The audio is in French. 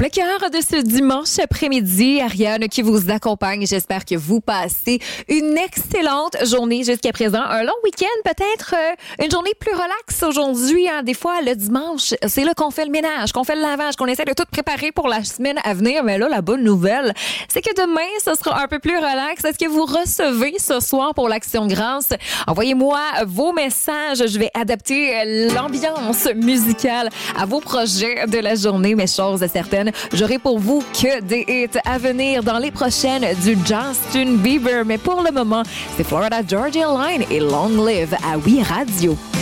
plein cœur de ce dimanche après-midi, Ariane qui vous accompagne. J'espère que vous passez une excellente journée jusqu'à présent. Un long week-end, peut-être une journée plus relaxe aujourd'hui. Hein. Des fois, le dimanche, c'est là qu'on fait le ménage, qu'on fait le lavage, qu'on essaie de tout préparer pour la semaine à venir. Mais là, la bonne nouvelle, c'est que demain, ce sera un peu plus relax. Est-ce que vous recevez ce soir pour l'Action Grâce? Envoyez-moi vos messages. Je vais adapter l'ambiance musicale à vos projets de la journée. Mais chose certaine, j'aurai pour vous que des hits à venir dans les prochaines du Justin Bieber. Mais pour le moment, c'est Florida Georgia Line et Long Live à Oui Radio.